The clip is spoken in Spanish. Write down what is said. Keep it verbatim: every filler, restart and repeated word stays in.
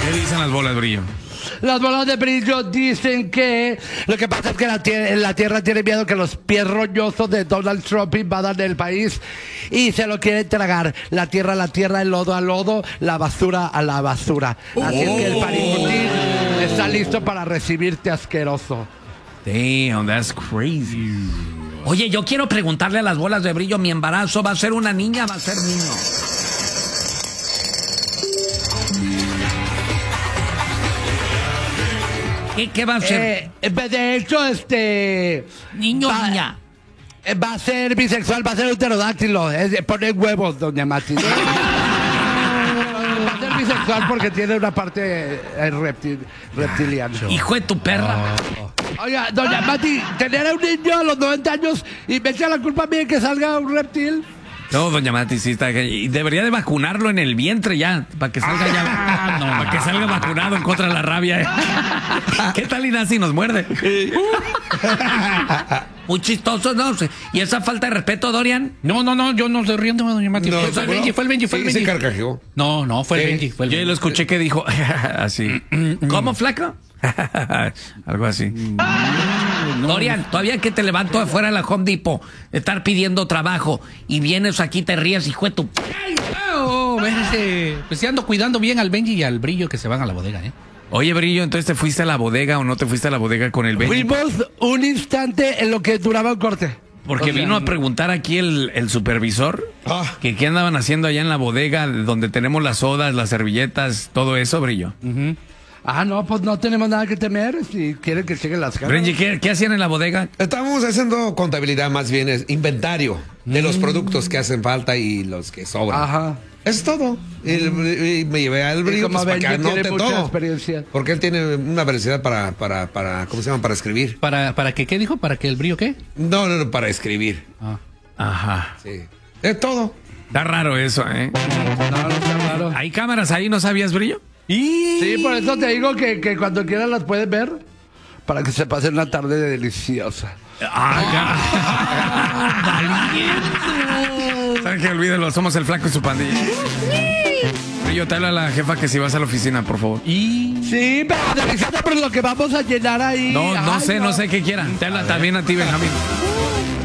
¿Qué dicen las bolas de brillo? Las bolas de brillo dicen que lo que pasa es que la, tier la Tierra tiene miedo que los pies roñosos de Donald Trump invadan el país y se lo quieren tragar. La Tierra a la Tierra, el lodo al lodo, la basura a la basura. Así es que el paricutín está listo para recibirte, asqueroso. Damn, that's crazy. Oye, yo quiero preguntarle a las bolas de brillo, ¿mi embarazo va a ser una niña o va a ser niño? ¿Qué, qué va a ser? Eh, de hecho, este... Niño o va, niña. Va a ser bisexual, va a ser pterodáctilo. Es de poner huevos, doña Mati. Va a ser bisexual porque tiene una parte eh, reptil, reptiliana. Hijo de tu perra. Oh. Oiga, doña Mati, tener a un niño a los noventa años y me echa la culpa a mí de que salga un reptil. No, doña Mati, sí está. Y debería de vacunarlo en el vientre ya, para que salga ya. Ah, no. Para que salga vacunado en contra de la rabia. ¿Eh? ¿Qué tal y nace y nos muerde? Muy chistoso, ¿no? Y esa falta de respeto, Dorian. No, no, no, yo no estoy riendo, doña Mati. No, fue el Benji, fue el Benji, fue el sí, Benji. se carcajeó. No, no, fue el ¿Qué? Benji, fue el Yo Benji. lo escuché que dijo así. ¿Cómo, flaco? Algo así. Dorian, todavía que te levanto afuera de la Home Depot, estar pidiendo trabajo y vienes aquí, te ríes, hijo de tu... Ay, oh, espérese. Pues sí ando cuidando bien al Benji y al Brillo que se van a la bodega, ¿eh? Oye, Brillo, entonces te fuiste a la bodega o no te fuiste a la bodega con el Benji? Fuimos un instante en lo que duraba el corte. Porque O sea, vino a preguntar aquí el, el supervisor Ah. que qué andaban haciendo allá en la bodega donde tenemos las sodas, las servilletas, todo eso, Brillo. Uh-huh. Ah, no, pues no tenemos nada que temer si quieren que lleguen las caras. Benji, ¿qué, ¿qué hacían en la bodega? Estamos haciendo contabilidad, más bien es inventario de los productos que hacen falta y los que sobran. Ajá. Es todo. Y, y me llevé al Brillo como pues, para que Benji tiene anote mucha todo. experiencia. Porque él tiene una velocidad para, para, para, ¿cómo se llama? Para escribir. ¿Para, para que, qué dijo? ¿Para que el Brillo qué? No, no, no, para escribir. Ah. Ajá. Sí. Es todo. Está raro eso, ¿eh? No, no está raro. ¿Hay cámaras ahí? ¿No sabías, Brillo? Y... Sí, por eso te digo que, que cuando quieras las puedes ver para que se pase una tarde deliciosa. ¿Saben qué? Olvídalo, somos el flaco y su pandilla. Brillo, te habla la jefa que si vas a la oficina, por favor. Y... Sí, pero deliciosa por lo que vamos a llenar ahí. No, no Ay, sé, no sé qué quiera. Te habla también a ti, Benjamín.